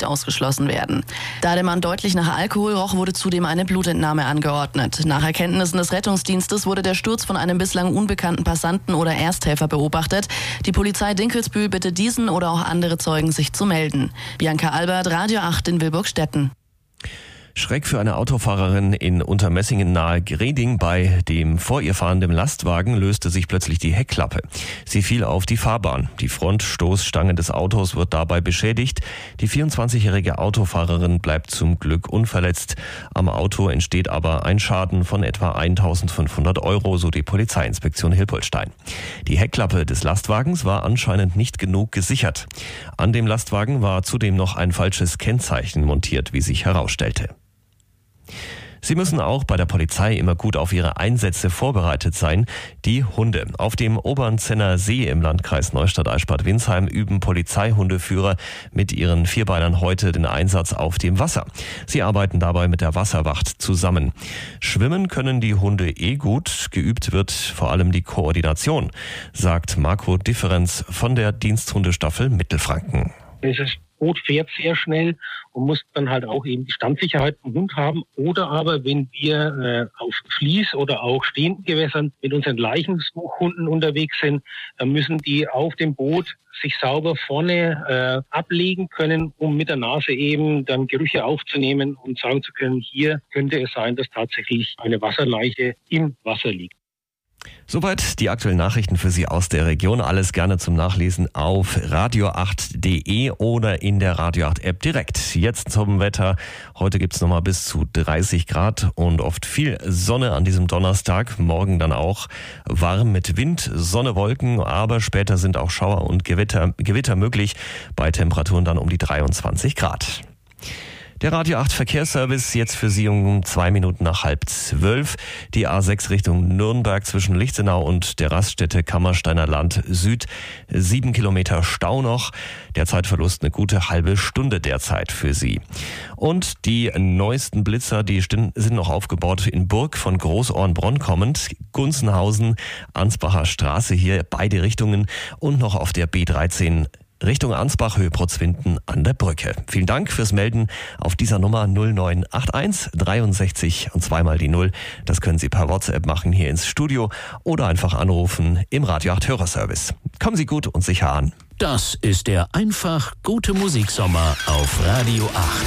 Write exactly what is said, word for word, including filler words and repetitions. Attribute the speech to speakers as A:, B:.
A: nicht ausgeschlossen werden. Da der Mann deutlich nach Alkohol roch, wurde zudem eine Blutentnahme angeordnet. Nach Erkenntnissen des Rettungsdienstes wurde der Sturz von einem bislang unbekannten Passanten oder Ersthelfer beobachtet. Die Polizei Dinkelsbühl bittet diesen oder auch andere Zeugen, sich zu melden. Bianca Albert, Radio acht in Wilburgstetten.
B: Schreck für eine Autofahrerin in Untermessingen nahe Greding. Bei dem vor ihr fahrenden Lastwagen löste sich plötzlich die Heckklappe. Sie fiel auf die Fahrbahn. Die Frontstoßstange des Autos wird dabei beschädigt. Die vierundzwanzigjährige Autofahrerin bleibt zum Glück unverletzt. Am Auto entsteht aber ein Schaden von etwa eintausendfünfhundert Euro, so die Polizeiinspektion Hilpoltstein. Die Heckklappe des Lastwagens war anscheinend nicht genug gesichert. An dem Lastwagen war zudem noch ein falsches Kennzeichen montiert, wie sich herausstellte. Sie müssen auch bei der Polizei immer gut auf ihre Einsätze vorbereitet sein. Die Hunde. Auf dem Obernzenner See im Landkreis Neustadt-Eichstätt-Winsheim üben Polizeihundeführer mit ihren Vierbeinern heute den Einsatz auf dem Wasser. Sie arbeiten dabei mit der Wasserwacht zusammen. Schwimmen können die Hunde eh gut. Geübt wird vor allem die Koordination, sagt Marco Differenz von der Diensthundestaffel Mittelfranken.
C: Das Boot fährt sehr schnell und muss dann halt auch eben die Standsicherheit vom Hund haben. Oder aber, wenn wir äh, auf Fließ oder auch stehenden Gewässern mit unseren Leichensuchhunden unterwegs sind, dann müssen die auf dem Boot sich sauber vorne äh, ablegen können, um mit der Nase eben dann Gerüche aufzunehmen und sagen zu können, hier könnte es sein, dass tatsächlich eine Wasserleiche im Wasser liegt.
B: Soweit die aktuellen Nachrichten für Sie aus der Region. Alles gerne zum Nachlesen auf radio acht punkt de oder in der Radio acht App direkt. Jetzt zum Wetter. Heute gibt's nochmal bis zu dreißig Grad und oft viel Sonne an diesem Donnerstag. Morgen dann auch warm mit Wind, Sonne, Wolken, aber später sind auch Schauer und Gewitter, Gewitter möglich bei Temperaturen dann um die dreiundzwanzig Grad. Der Radio acht Verkehrsservice jetzt für Sie um zwei Minuten nach halb zwölf. Die A sechs Richtung Nürnberg zwischen Lichtenau und der Raststätte Kammersteiner Land Süd. Sieben Kilometer Stau noch. Der Zeitverlust eine gute halbe Stunde derzeit für Sie. Und die neuesten Blitzer, die sind noch aufgebaut in Burg von Großornbronn kommend. Gunzenhausen, Ansbacher Straße hier, beide Richtungen. Und noch auf der B dreizehn Richtung Ansbach, Höhe Protzwinden an der Brücke. Vielen Dank fürs Melden auf dieser Nummer null neun acht eins dreiundsechzig und zweimal die Null. Das können Sie per WhatsApp machen hier ins Studio oder einfach anrufen im Radio acht Hörerservice. Kommen Sie gut und sicher an.
D: Das ist der einfach gute Musiksommer auf Radio acht.